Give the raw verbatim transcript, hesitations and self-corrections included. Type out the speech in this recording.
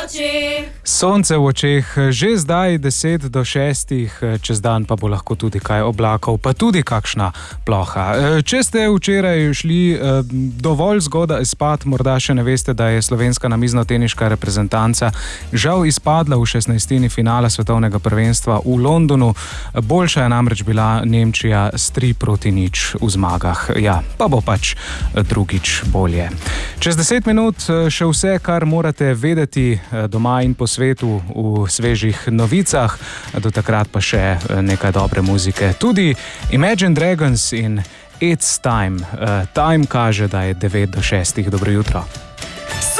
Sonce v očeh, že zdaj deset do šestih, čez dan pa bo lahko tudi kaj oblakov, pa tudi kakšna ploha. Če ste včeraj šli dovolj zgodaj spat, morda še ne veste, da je slovenska namiznoteniška reprezentanca žal izpadla v šestnajstini finala svetovnega prvenstva v Londonu. Boljša je namreč bila Nemčija s tri proti nič v zmagah. Ja, pa bo pač drugič bolje. Čez deset minut še vse, kar morate vedeti doma in po svetu v svežih novicah. Do takrat pa še nekaj dobre muzike. Tudi Imagine Dragons in It's Time. Time kaže, da je devet do šestih. Dobro jutro.